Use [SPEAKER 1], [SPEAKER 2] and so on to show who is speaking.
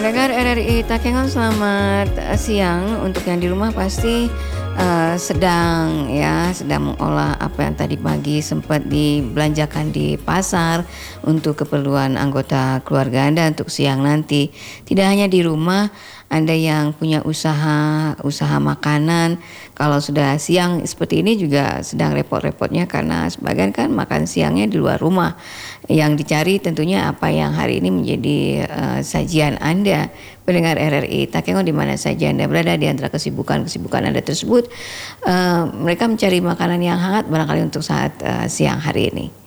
[SPEAKER 1] Pendengar RRI Takengon, selamat siang. Untuk yang di rumah pasti sedang mengolah apa yang tadi pagi sempat dibelanjakan di pasar untuk keperluan anggota keluarga Anda untuk siang nanti. Tidak hanya di rumah, Anda yang punya usaha makanan, kalau sudah siang seperti ini juga sedang repot-repotnya karena sebagian kan makan siangnya di luar rumah. Yang dicari tentunya apa yang hari ini menjadi sajian Anda, pendengar RRI Takengon, di mana saja Anda berada di antara kesibukan Anda tersebut. Mereka mencari makanan yang hangat barangkali untuk saat siang hari ini.